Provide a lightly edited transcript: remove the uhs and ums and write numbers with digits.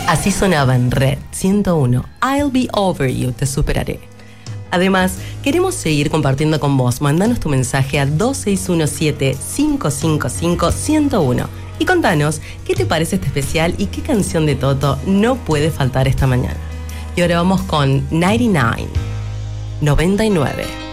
Así sonaba en Red 101. I'll be over you, te superaré. Además, queremos seguir compartiendo con vos. Mándanos tu mensaje a 2617-555-101 y contanos qué te parece este especial y qué canción de Toto no puede faltar esta mañana. Y ahora vamos con 99.